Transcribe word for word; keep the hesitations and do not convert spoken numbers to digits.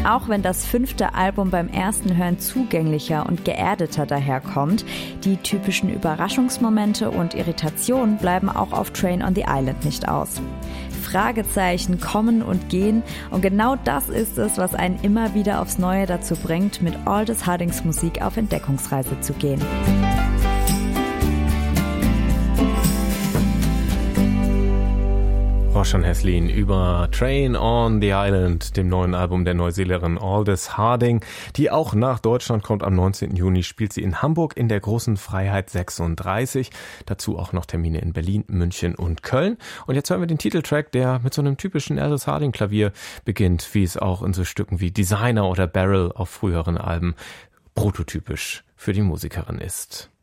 Auch wenn das fünfte Album beim ersten Hören zugänglicher und geerdeter daherkommt, die typischen Überraschungsmomente und Irritationen bleiben auch auf Train on the Island nicht aus. Fragezeichen kommen und gehen und genau das ist es, was einen immer wieder aufs Neue dazu bringt, mit Aldous Hardings Musik auf Entdeckungsreise zu gehen. Roshan Heslin über Train on the Island, dem neuen Album der Neuseeländerin Aldous Harding, die auch nach Deutschland kommt. Am neunzehnten Juni spielt sie in Hamburg in der Großen Freiheit sechsunddreißig. Dazu auch noch Termine in Berlin, München und Köln. Und jetzt hören wir den Titeltrack, der mit so einem typischen Aldous Harding Klavier beginnt, wie es auch in so Stücken wie Designer oder Barrel auf früheren Alben prototypisch für die Musikerin ist.